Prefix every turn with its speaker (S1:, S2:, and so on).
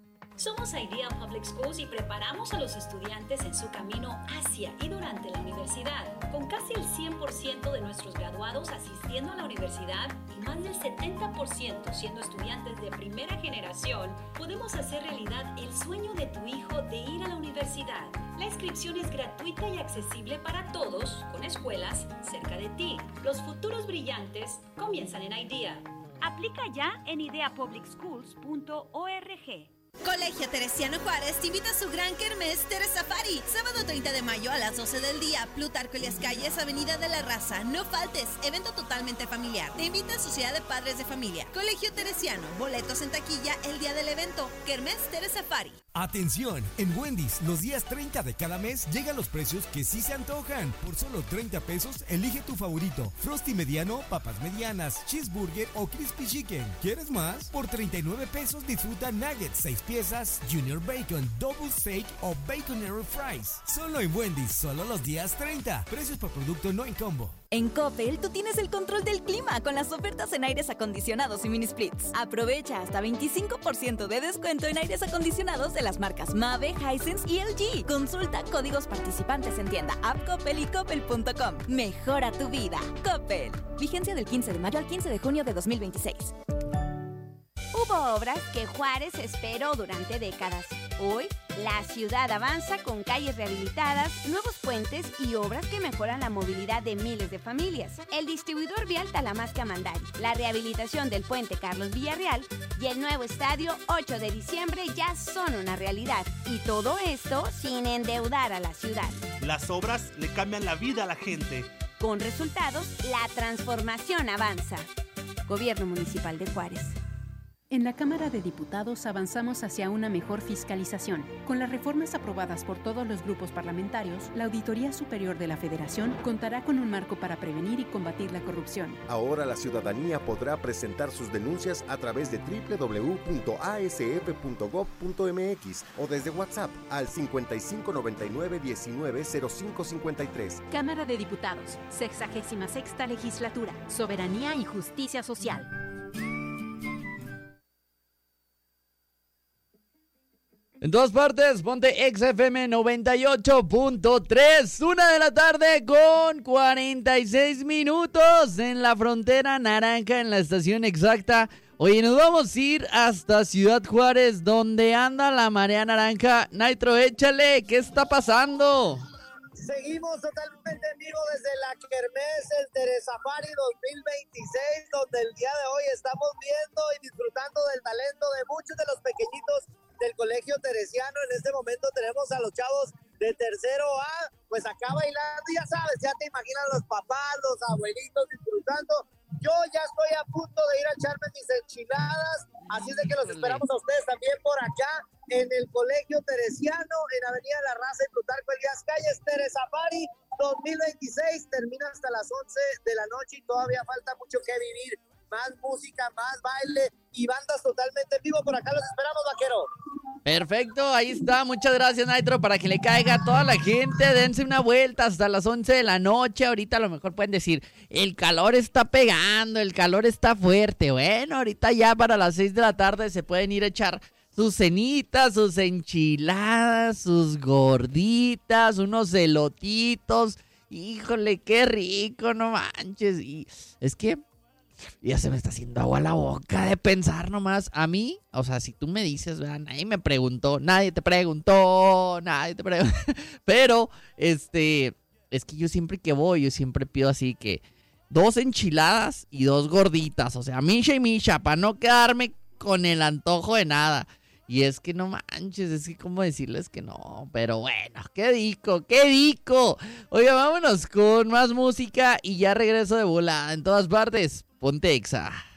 S1: Somos Idea Public Schools y preparamos a los estudiantes en su camino hacia y durante la universidad. Con casi el 100% de nuestros graduados asistiendo a la universidad y más del 70% siendo estudiantes de primera generación, podemos hacer realidad el sueño de tu hijo de ir a la universidad. La inscripción es gratuita y accesible para todos, con escuelas cerca de ti. Los futuros brillantes comienzan en Idea. Aplica ya en ideapublicschools.org.
S2: Colegio Teresiano Juárez te invita a su gran kermés Teresafari. Sábado 30 de mayo a las 12 del día. Plutarco Elías Calles, Avenida de la Raza. No faltes. Evento totalmente familiar. Te invita a Sociedad de Padres de Familia. Colegio Teresiano. Boletos en taquilla el día del evento. Kermés Teresafari.
S3: Atención, en Wendy's, los días 30 de cada mes llegan los precios que sí se antojan. Por solo 30 pesos, elige tu favorito. Frosty mediano, papas medianas, cheeseburger o crispy chicken. ¿Quieres más? Por 39 pesos disfruta nuggets, 6 piezas, junior bacon, double steak o baconero fries. Solo en Wendy's, solo los días 30. Precios por producto, no en combo.
S4: En Coppel, tú tienes el control del clima con las ofertas en aires acondicionados y mini splits. Aprovecha hasta 25% de descuento en aires acondicionados de las marcas Mave, Hisense y LG. Consulta códigos participantes en tienda app Coppel y coppel.com. Mejora tu vida. Coppel. Vigencia del 15 de mayo al 15 de junio de 2026.
S5: Hubo obras que Juárez esperó durante décadas. Hoy, la ciudad avanza con calles rehabilitadas, nuevos puentes y obras que mejoran la movilidad de miles de familias. El distribuidor vial Talamasca-Mandari, la rehabilitación del puente Carlos Villarreal y el nuevo estadio 8 de diciembre ya son una realidad. Y todo esto sin endeudar a la ciudad.
S6: Las obras le cambian la vida a la gente.
S5: Con resultados, la transformación avanza. Gobierno Municipal de Juárez.
S7: En la Cámara de Diputados avanzamos hacia una mejor fiscalización. Con las reformas aprobadas por todos los grupos parlamentarios, la Auditoría Superior de la Federación contará con un marco para prevenir y combatir la corrupción.
S8: Ahora la ciudadanía podrá presentar sus denuncias a través de www.asf.gov.mx o desde WhatsApp al 5599-190553.
S7: Cámara de Diputados, 66ª Legislatura, Soberanía y Justicia Social.
S9: En todas partes, ponte XFM 98.3, 1 de la tarde con 46 minutos en la frontera naranja, en la estación exacta. Oye, nos vamos a ir hasta Ciudad Juárez, donde anda la marea naranja. Nitro, échale, ¿qué está pasando?
S10: Seguimos totalmente en vivo desde la Kermés, el Teresafari 2026, donde el día de hoy estamos viendo y disfrutando del talento de muchos de los pequeñitos del Colegio Teresiano. En este momento tenemos a los chavos de tercero A, pues acá bailando, ya sabes, ya te imaginas los papás, los abuelitos disfrutando. Yo ya estoy a punto de ir a echarme mis enchiladas, así es de que los esperamos a ustedes también por acá en el Colegio Teresiano, en Avenida La Raza y Plutarco Elías Calles. Teresafari 2026 termina hasta las 11 de la noche y todavía falta mucho que vivir. Más música, más baile y bandas totalmente en vivo. Por acá los esperamos, vaquero.
S9: Perfecto, ahí está. Muchas gracias, Nitro, para que le caiga a toda la gente. Dense una vuelta hasta las 11 de la noche. Ahorita a lo mejor pueden decir, el calor está pegando, el calor está fuerte. Bueno, ahorita ya para las 6 de la tarde se pueden ir a echar sus cenitas, sus enchiladas, sus gorditas, unos elotitos. Híjole, qué rico, no manches. Y es que ya se me está haciendo agua la boca de pensar nomás. A mí, o sea, si tú me dices, ¿verdad? Nadie te preguntó. Pero, es que yo siempre que voy, yo siempre pido así que 2 enchiladas y 2 gorditas. O sea, misha y misha, para no quedarme con el antojo de nada. Y es que no manches, es que cómo decirles que no. Pero bueno, qué dico. Oiga, vámonos con más música y ya regreso de volada. En todas partes, ponte Exa.